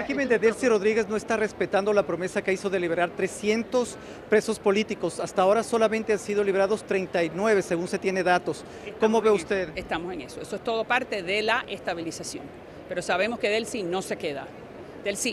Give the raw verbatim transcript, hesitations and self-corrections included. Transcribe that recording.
régimen de Delcy Rodríguez no está respetando la promesa que hizo de liberar trescientos presos políticos. Hasta ahora solamente han sido liberados treinta y nueve, según se tiene datos. ¿Cómo ve usted? Estamos en eso. Eso es todo parte de la estabilización. Pero sabemos que Delcy no se queda. Delcy